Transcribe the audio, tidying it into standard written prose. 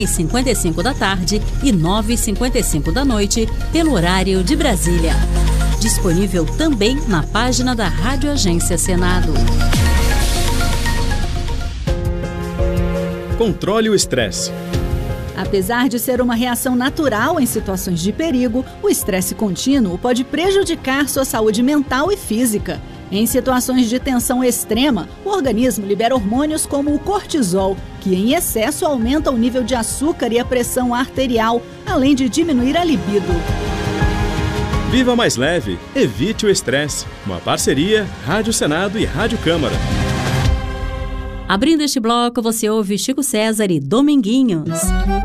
8h55 da tarde e 9h55 da noite, pelo horário de Brasília. Disponível também na página da Rádio Agência Senado. Controle o estresse. Apesar de ser uma reação natural em situações de perigo, o estresse contínuo pode prejudicar sua saúde mental e física. Em situações de tensão extrema, o organismo libera hormônios como o cortisol, que em excesso aumenta o nível de açúcar e a pressão arterial, além de diminuir a libido. Viva mais leve, evite o estresse. Uma parceria Rádio Senado e Rádio Câmara. Abrindo este bloco, você ouve Chico César e Dominguinhos.